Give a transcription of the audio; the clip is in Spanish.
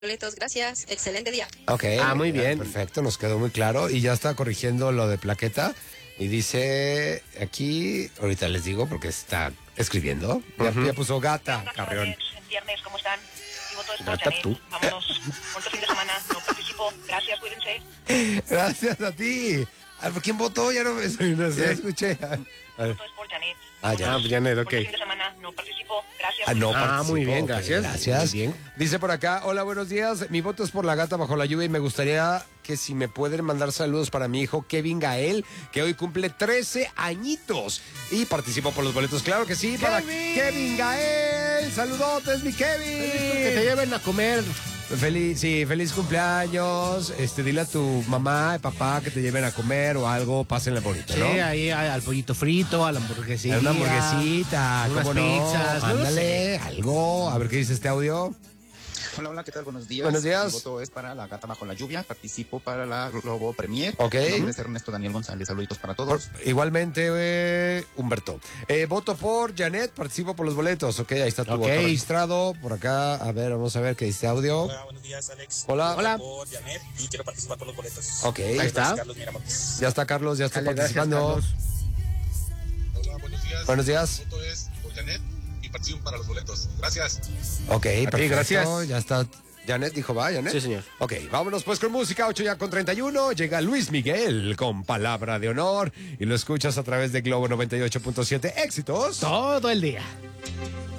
Boletos, gracias. Excelente día. Ok. Muy bien. Perfecto, nos quedó muy claro. Y ya está corrigiendo lo de plaqueta. Y dice aquí, ahorita les digo porque está escribiendo. Ya puso gata. Carrión. El viernes, ¿cómo están? Mi voto es por Gata, Janet. tú. Vámonos. Buen fin de semana. No participo. Gracias, cuídense. Gracias a ti. ¿Por quién votó? Ya no me escuché. A Mi ver. voto es por Janet. Ah, ya. Vámonos. Janet, Buen ok. fin de semana. No participo. Gracias. No Ah, muy participó. bien, Ok, gracias. Gracias. Muy bien. Dice por acá, hola, buenos días. Mi voto es por la gata bajo la lluvia y me gustaría que si me pueden mandar saludos para mi hijo Kevin Gael, que hoy cumple 13 añitos. Y participo por los boletos, claro que sí, para Kevin Gael. Saludotes, mi Kevin. Que te lleven a comer. Feliz cumpleaños. Dile a tu mamá y papá que te lleven a comer o algo, pásenle bonito, Sí, ¿no? ahí al pollito frito, a la hamburguesita. A una hamburguesita, unas ¿cómo no? pizzas, no lo Ándale, algo. A ver qué dice este audio. Hola, hola, ¿qué tal? Buenos días. Buenos días. Mi voto es para la gata bajo la lluvia. Participo para la Globo Premier. Ok. Mi nombre es Ernesto Daniel González. Saluditos para todos. Igualmente, Humberto. Voto por Janet, participo por los boletos. Ok, ahí está tu Ok. voto registrado. Por acá, a ver, vamos a ver qué dice audio. Hola, buenos días, Alex. Hola. Hola. Por Janet y quiero participar por los boletos. Ok, Ahí está. Carlos Miramontes. ya está Carlos, ya está Dale, gracias, participando. Carlos. Hola, buenos días. Buenos días. Mi voto es por Janet y participo para los boletos. Gracias. Ok, perfecto. gracias. Ya está. Janet dijo, va, Janet. Sí, señor. Ok, vámonos pues con música, 8 ya con 31. Llega Luis Miguel con Palabra de Honor y lo escuchas a través de Globo 98.7. Éxitos. Todo el día.